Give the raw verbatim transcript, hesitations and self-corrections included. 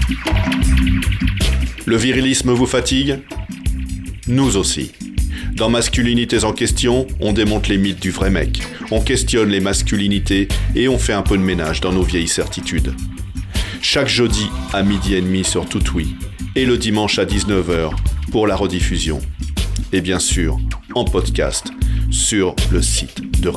Le virilisme vous fatigue ? Nous aussi. Dans Masculinités en question, on démonte les mythes du vrai mec, on questionne les masculinités et on fait un peu de ménage dans nos vieilles certitudes. Chaque jeudi à midi et demi sur Toutoui et le dimanche à dix-neuf heures pour la rediffusion. Et bien sûr, en podcast sur le site